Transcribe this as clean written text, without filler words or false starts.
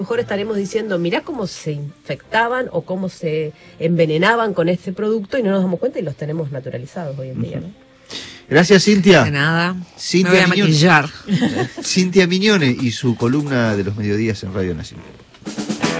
mejor estaremos diciendo, mirá cómo se infectaban o cómo se envenenaban con este producto y no nos damos cuenta y los tenemos naturalizados hoy en día, ¿no? Gracias, Cintia. De nada. Cintia Me voy a maquillar. Cintia Mignone y su columna de los mediodías en Radio Nacional.